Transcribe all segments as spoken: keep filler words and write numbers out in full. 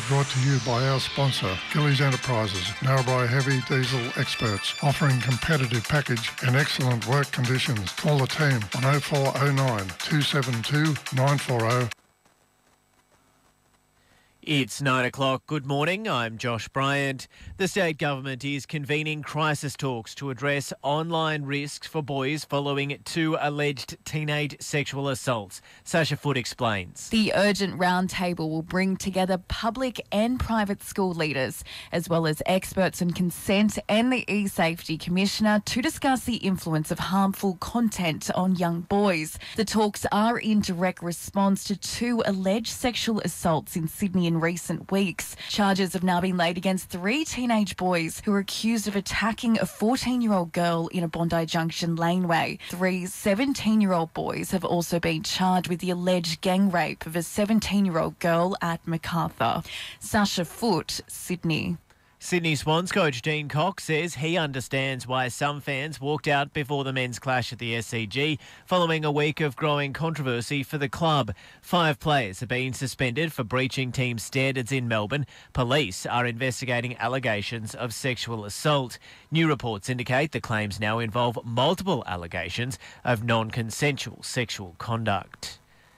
brought to you by our sponsor, Gillies Enterprises, Narrabri Heavy Diesel Experts, offering competitive package and excellent work conditions. Call the team on oh four oh nine, two seven two, nine four oh. It's nine o'clock. Good morning. I'm Josh Bryant. The state government is convening crisis talks to address online risks for boys following two alleged teenage sexual assaults. Sasha Foote explains. The urgent roundtable will bring together public and private school leaders, as well as experts on consent and the e-safety commissioner, to discuss the influence of harmful content on young boys. The talks are in direct response to two alleged sexual assaults in Sydney in recent weeks. Charges have now been laid against three teenage boys who are accused of attacking a fourteen-year-old girl in a Bondi Junction laneway. Three seventeen-year-old boys have also been charged with the alleged gang rape of a seventeen-year-old girl at Macarthur. Sasha Foote, Sydney. Sydney Swans coach Dean Cox says he understands why some fans walked out before the men's clash at the S C G following a week of growing controversy for the club. Five players have been suspended for breaching team standards in Melbourne. Police are investigating allegations of sexual assault. New reports indicate the claims now involve multiple allegations of non-consensual sexual conduct.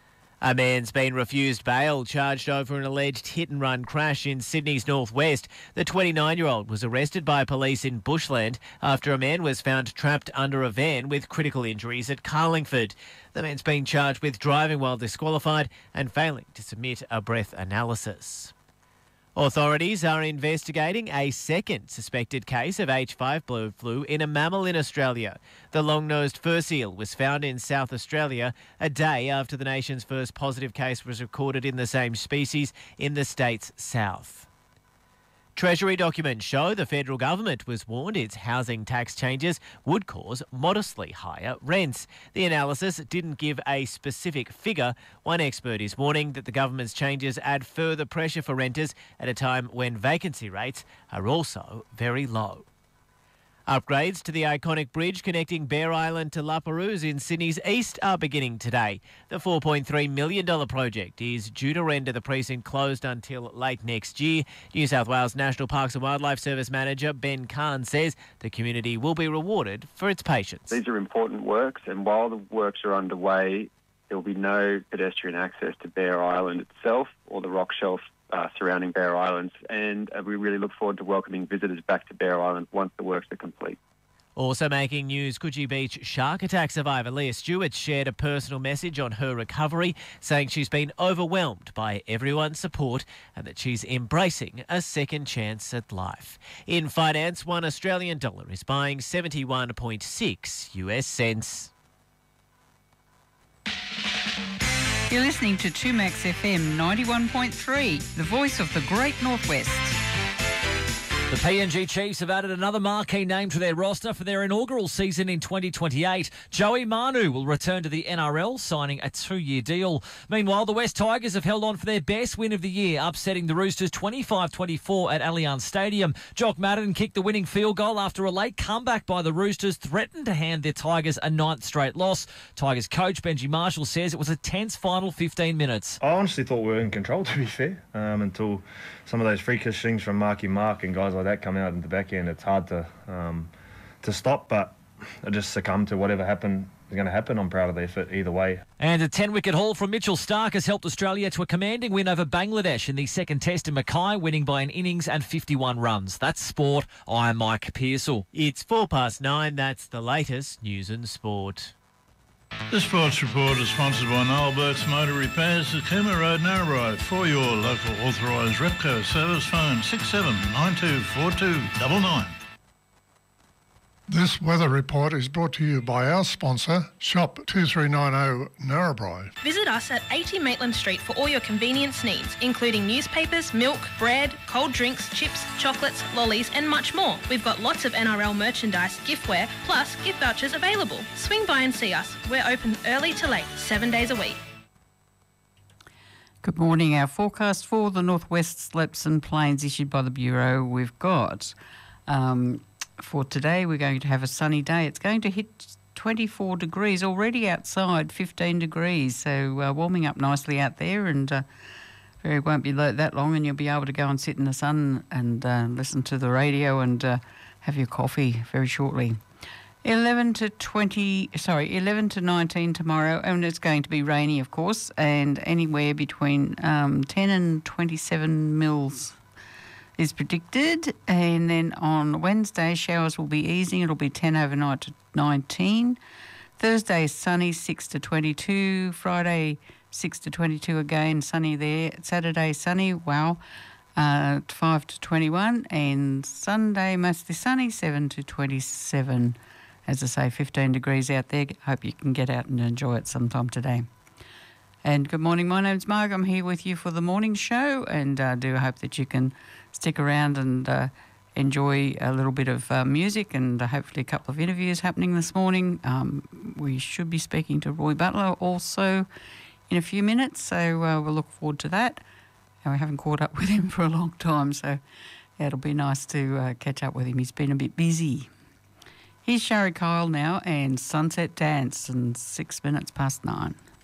A man's been refused bail, charged over an alleged hit-and-run crash in Sydney's northwest. The twenty-nine-year-old was arrested by police in Bushland after a man was found trapped under a van with critical injuries at Carlingford. The man's been charged with driving while disqualified and failing to submit a breath analysis. Authorities are investigating a second suspected case of H five bird flu in a mammal in Australia. The long-nosed fur seal was found in South Australia a day after the nation's first positive case was recorded in the same species in the state's south. Treasury documents show the federal government was warned its housing tax changes would cause modestly higher rents. The analysis didn't give a specific figure. One expert is warning that the government's changes add further pressure for renters at a time when vacancy rates are also very low. Upgrades to the iconic bridge connecting Bear Island to La Perouse in Sydney's east are beginning today. The four point three million dollars project is due to render the precinct closed until late next year. New South Wales National Parks and Wildlife Service Manager Ben Kahn says the community will be rewarded for its patience. These are important works, and while the works are underway, there will be no pedestrian access to Bear Island itself or the rock shelf Uh, surrounding Bear Islands, and uh, we really look forward to welcoming visitors back to Bear Island once the works are complete. Also making news, Coogee Beach shark attack survivor Leah Stewart shared a personal message on her recovery, saying she's been overwhelmed by everyone's support and that she's embracing a second chance at life. In finance, one Australian dollar is buying seventy-one point six US cents. You're listening to two Max F M ninety-one point three, the voice of the Great Northwest. The P N G Chiefs have added another marquee name to their roster for their inaugural season in twenty twenty-eight. Joey Manu will return to the N R L, signing a two-year deal. Meanwhile, the West Tigers have held on for their best win of the year, upsetting the Roosters twenty-five twenty-four at Allianz Stadium. Jock Madden kicked the winning field goal after a late comeback by the Roosters threatened to hand their Tigers a ninth straight loss. Tigers coach Benji Marshall says it was a tense final fifteen minutes. I honestly thought we were in control, to be fair, um, until some of those freakish things from Marky Mark and guys like that come out in the back end. It's hard to um, to stop, but I just succumbed to whatever happened is going to happen. I'm proud of the effort either way. And a ten-wicket haul from Mitchell Starc has helped Australia to a commanding win over Bangladesh in the second test in Mackay, winning by an innings and fifty-one runs. That's sport. I'm Mike Pearsall. It's four past nine. That's the latest news and sport. The Sports Report is sponsored by Noel Burke's Motor Repairs at Cooma Road, Narrabri. For your local authorised Repco service, phone six seven nine two four two nine nine. This weather report is brought to you by our sponsor, Shop two three nine zero Narrabri. Visit us at eighty Maitland Street for all your convenience needs, including newspapers, milk, bread, cold drinks, chips, chocolates, lollies and much more. We've got lots of N R L merchandise, giftware, plus gift vouchers available. Swing by and see us. We're open early to late, seven days a week. Good morning. Our forecast for the northwest slopes and plains issued by the Bureau, we've got... Um, For today, we're going to have a sunny day. It's going to hit twenty-four degrees already outside, fifteen degrees. So uh, warming up nicely out there and uh, It won't be lo- that long, and you'll be able to go and sit in the sun and uh, listen to the radio and uh, have your coffee very shortly. eleven to twenty, sorry, eleven to nineteen tomorrow, and it's going to be rainy, of course, and anywhere between um, ten and twenty-seven mils is predicted. And then on Wednesday, showers will be easing. It'll be ten overnight to nineteen. Thursday, sunny, six to twenty-two. Friday, six to twenty-two again, sunny there. Saturday, sunny, wow, uh, five to twenty-one. And Sunday, mostly sunny, seven to twenty-seven. As I say, fifteen degrees out there. Hope you can get out and enjoy it sometime today. And good morning, my name's Marg. I'm here with you for the morning show, and I uh, do hope that you can stick around and uh, enjoy a little bit of uh, music and uh, hopefully a couple of interviews happening this morning. Um, we should be speaking to Roy Butler also in a few minutes, so uh, we'll look forward to that. And we haven't caught up with him for a long time, so yeah, it'll be nice to uh, catch up with him. He's been a bit busy. Here's Shari Kyle now and Sunset Dance, and six minutes past nine.